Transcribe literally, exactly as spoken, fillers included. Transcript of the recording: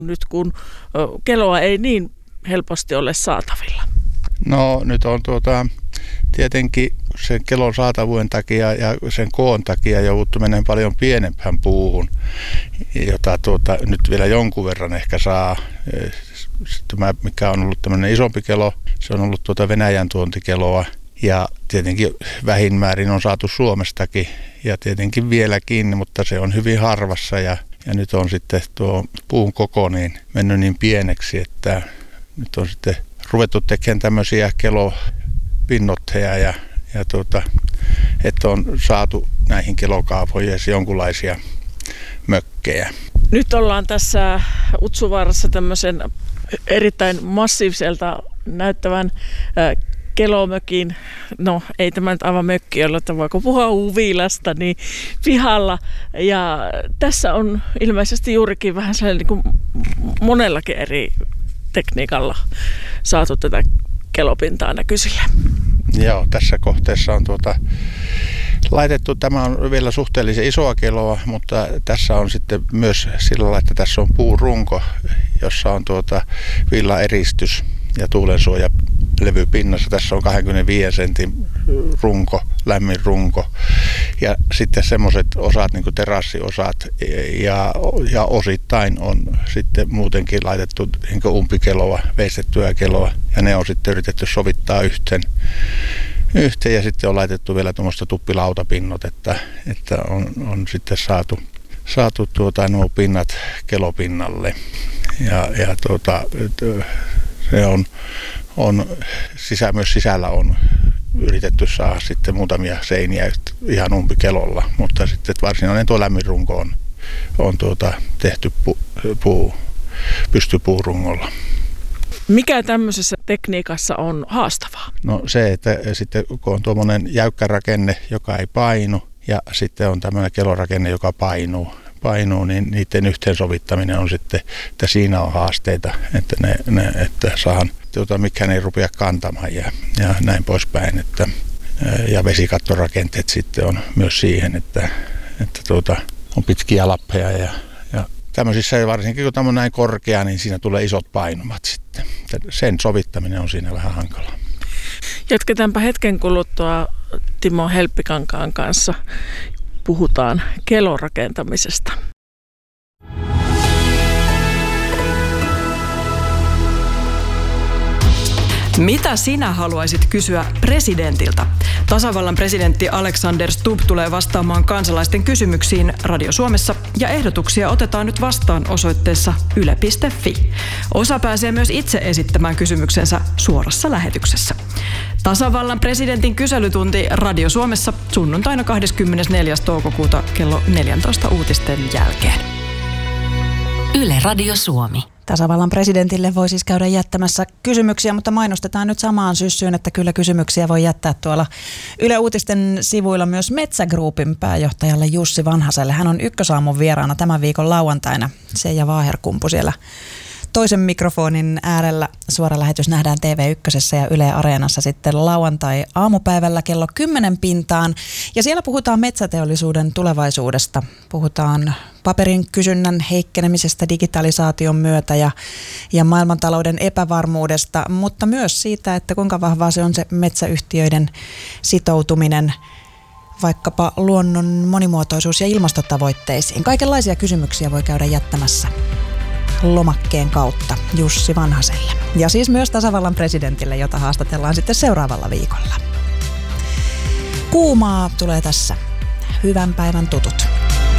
nyt kun keloa ei niin helposti ole saatavilla? No nyt on tuota, tietenkin sen kelon saatavuuden takia ja sen koon takia jouduttu menemään paljon pienempään puuhun, jota tuota, nyt vielä jonkun verran ehkä saa. Tämä, mikä on ollut tämmöinen isompi kelo, se on ollut tuota Venäjän tuontikeloa ja tietenkin vähinmäärin on saatu Suomestakin ja tietenkin vieläkin, mutta se on hyvin harvassa ja, ja nyt on sitten tuo puun koko niin mennyt niin pieneksi, että nyt on sitten ruvettu tekemään tämmöisiä kelopinnotteja ja, ja tuota, että on saatu näihin kelokaapoihin jonkunlaisia mökkejä. Nyt ollaan tässä Utsuvaarassa tämmöisen erittäin massiiviselta näyttävän äh, kelomökin, no ei tämä nyt aivan mökki ole, että voiko puhua huvilasta, niin pihalla. Ja tässä on ilmeisesti juurikin vähän sellainen niin kuin monellakin eri tekniikalla saatu tätä kelopintaa näkyisille. Joo, tässä kohteessa on tuota, laitettu, tämä on vielä suhteellisen isoa keloa, mutta tässä on sitten myös sillä lailla, että tässä on puurunko, jossa on tuota villaeristys ja tuulensuojalevy pinnassa. Tässä on kaksikymmentäviisi sentin runko, lämmin runko ja sitten semmoiset osat, niin kuin terassiosat ja, ja osittain on sitten muutenkin laitettu niin kuin umpikeloa, veistettyä keloa ja ne on sitten yritetty sovittaa yhteen. Yhteen ja sitten on laitettu vielä tuommoista tuppilautapinnot, että, että on, on sitten saatu, saatu tuota, nuo pinnat kelopinnalle ja, ja tuota, se on, on sisä, myös sisällä on yritetty saada sitten muutamia seiniä ihan umpikelolla, mutta sitten varsinainen tuo lämmin runko on, on tuota, tehty pu, puu, pystypuurungolla. Mikä tämmöisessä tekniikassa on haastavaa? No se, että sitten kun on tuommoinen jäykkä rakenne, joka ei painu, ja sitten on tämmöinen kelorakenne, joka painuu, painuu niin niiden yhteensovittaminen on sitten, että siinä on haasteita, että, ne, ne, että saahan, tuota, mikään ei rupea kantamaan ja, ja näin poispäin. Että, ja vesikattorakenteet sitten on myös siihen, että, että tuota, on pitkiä lappeja ja, ja tämmöisissä, varsinkin kun tämä on näin korkea, niin siinä tulee isot painumat sitten. Sen sovittaminen on siinä vähän hankalaa. Jatketaanpa hetken kuluttua Timo Helppikankaan kanssa. Puhutaan kelorakentamisesta. Mitä sinä haluaisit kysyä presidentiltä? Tasavallan presidentti Alexander Stubb tulee vastaamaan kansalaisten kysymyksiin Radio Suomessa ja ehdotuksia otetaan nyt vastaan osoitteessa yle piste fi. Osa pääsee myös itse esittämään kysymyksensä suorassa lähetyksessä. Tasavallan presidentin kyselytunti Radio Suomessa sunnuntaina kahdeskymmenesneljäs toukokuuta kello neljätoista uutisten jälkeen. Yle Radio Suomi. Tasavallan presidentille voi siis käydä jättämässä kysymyksiä, mutta mainostetaan nyt samaan syssyyn, että kyllä kysymyksiä voi jättää tuolla Yle Uutisten sivuilla myös Metsä Groupin pääjohtajalle Jussi Vanhaselle. Hän on Ykkösaamun vieraana tämän viikon lauantaina. Seija Vaaherkumpu siellä toisen mikrofonin äärellä. Suora lähetys nähdään T V yksi ja Yle Areenassa sitten lauantai-aamupäivällä kello kymmenen pintaan. Ja siellä puhutaan metsäteollisuuden tulevaisuudesta. Puhutaan paperin kysynnän heikkenemisestä digitalisaation myötä ja, ja maailmantalouden epävarmuudesta, mutta myös siitä, että kuinka vahvaa se on se metsäyhtiöiden sitoutuminen vaikkapa luonnon monimuotoisuus- ja ilmastotavoitteisiin. Kaikenlaisia kysymyksiä voi käydä jättämässä lomakkeen kautta Jussi Vanhaselle. Ja siis myös tasavallan presidentille, jota haastatellaan sitten seuraavalla viikolla. Kuumaa tulee tässä. Hyvän päivän tutut.